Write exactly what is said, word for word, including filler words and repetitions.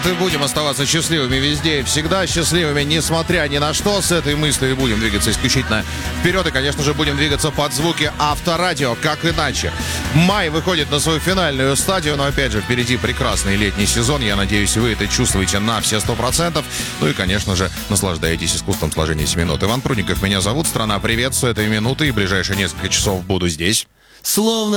и будем оставаться счастливыми везде и всегда, счастливыми несмотря ни на что. С этой мыслью и будем двигаться исключительно вперед. И, конечно же, будем двигаться под звуки Авторадио, как иначе. Май выходит на свою финальную стадию, но, опять же, впереди прекрасный летний сезон. Я надеюсь, вы это чувствуете на все сто процентов. Ну и, конечно же, наслаждаетесь искусством сложения семинут. Иван Прудников меня зовут. Страна, привет. С этой минуты и ближайшие несколько часов буду здесь. Словно